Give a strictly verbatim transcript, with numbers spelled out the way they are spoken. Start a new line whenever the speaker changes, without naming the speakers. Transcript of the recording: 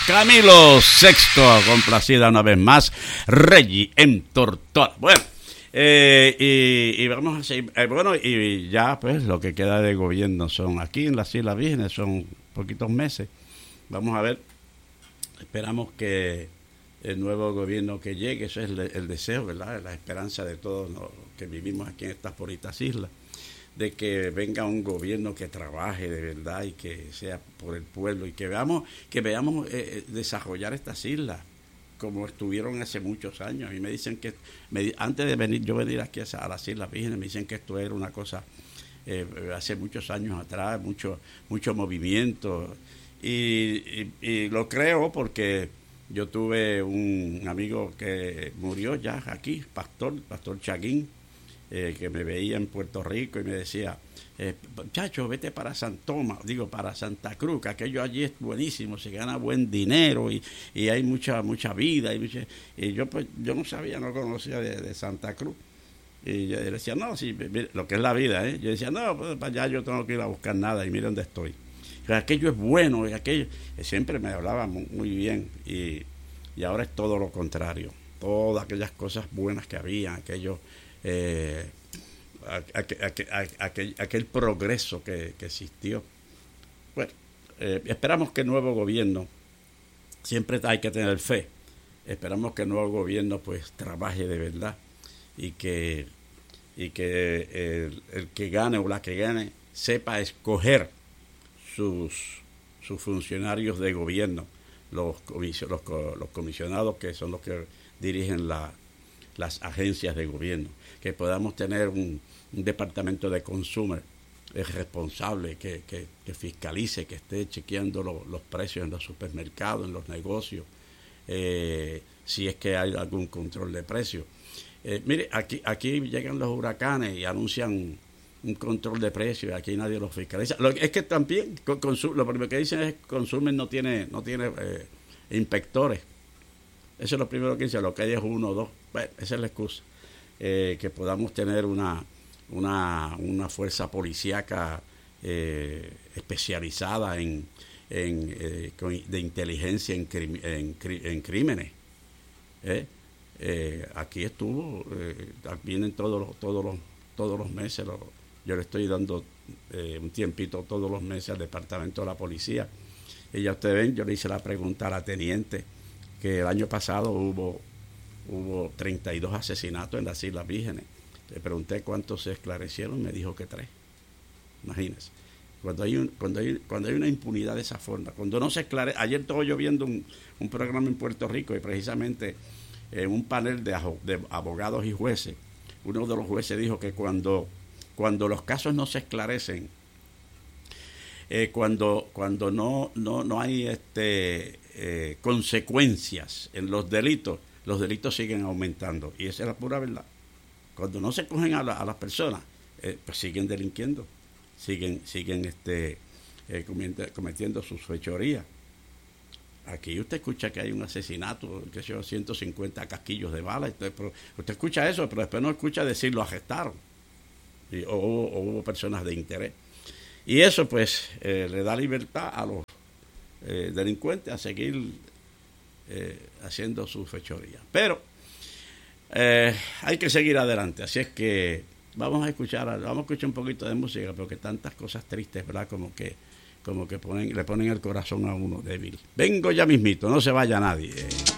Camilo Sexto, complacida una vez más, Reggie en Tortola. Bueno, eh, y, y vamos a seguir, eh, bueno, y ya pues lo que queda de gobierno son aquí en las Islas Vírgenes, son poquitos meses. Vamos a ver, esperamos que el nuevo gobierno que llegue, eso es el, el deseo, ¿verdad? La esperanza de todos los que vivimos aquí en estas bonitas islas, de que venga un gobierno que trabaje de verdad y que sea por el pueblo y que veamos que veamos eh, desarrollar estas islas como estuvieron hace muchos años. Y me dicen que me, antes de venir yo venir aquí a, a las Islas Vírgenes, me dicen que esto era una cosa eh, hace muchos años atrás, mucho mucho movimiento y, y, y lo creo porque yo tuve un amigo que murió ya aquí, pastor, pastor Chaguín, Eh, que me veía en Puerto Rico y me decía, eh, muchacho, vete para San Tomás, digo, para Santa Cruz, que aquello allí es buenísimo, se gana buen dinero y, y hay mucha mucha vida. Y, mucha, y yo pues yo no sabía, no conocía de, de Santa Cruz. Y yo decía, no, sí, mira, lo que es la vida, ¿eh? Yo decía, no, pues para allá yo tengo que ir a buscar nada y mira dónde estoy. Pero aquello es bueno, y aquello, y siempre me hablaba muy, muy bien y, y ahora es todo lo contrario. Todas aquellas cosas buenas que había, aquello... Eh, aquel, aquel, aquel, aquel progreso que, que existió. Bueno, eh, esperamos que el nuevo gobierno, siempre hay que tener fe, esperamos que el nuevo gobierno pues trabaje de verdad y que, y que el, el que gane o la que gane sepa escoger sus, sus funcionarios de gobierno, los, comision, los, los comisionados que son los que dirigen la las agencias de gobierno, que podamos tener un, un departamento de consumer es responsable, que, que, que fiscalice, que esté chequeando lo, los precios en los supermercados, en los negocios, eh, si es que hay algún control de precios. Eh, mire, aquí aquí llegan los huracanes y anuncian un control de precios, y aquí nadie los fiscaliza. Lo, es que también, con, con su, lo primero que dicen es que Consumer no tiene, no tiene eh, inspectores. Eso es lo primero que dice, lo que hay es uno o dos. Bueno, esa es la excusa. Eh, que podamos tener una una, una fuerza policíaca eh, especializada en, en eh, de inteligencia en, crim, en, en crímenes. Eh, eh, aquí estuvo, eh, vienen todos los, todos los, todos los meses, lo, yo le estoy dando eh, un tiempito todos los meses al departamento de la policía. Y ya ustedes ven, yo le hice la pregunta a la teniente, que el año pasado hubo hubo treinta y dos asesinatos en las Islas Vírgenes. Le pregunté cuántos se esclarecieron, me dijo que tres. Imagínense. Cuando hay un, cuando hay cuando hay una impunidad de esa forma, cuando no se esclarece. Ayer estaba yo viendo un, un programa en Puerto Rico y precisamente en eh, un panel de, de abogados y jueces, uno de los jueces dijo que cuando cuando los casos no se esclarecen, eh, cuando cuando no no no hay este eh, consecuencias en los delitos, los delitos siguen aumentando, y esa es la pura verdad. Cuando no se cogen a, la, a las personas, eh, pues siguen delinquiendo, siguen siguen este eh, cometiendo, cometiendo sus fechorías. Aquí usted escucha que hay un asesinato, que son ciento cincuenta casquillos de bala, entonces, pero usted escucha eso, pero después no escucha decir lo arrestaron, y, o, o hubo personas de interés. Y eso pues eh, le da libertad a los eh, delincuentes a seguir Eh, haciendo su fechoría. Pero eh, hay que seguir adelante, así es que vamos a escuchar vamos a escuchar un poquito de música, porque tantas cosas tristes, ¿verdad? Como que como que ponen, le ponen el corazón a uno débil. Vengo ya mismito, no se vaya nadie.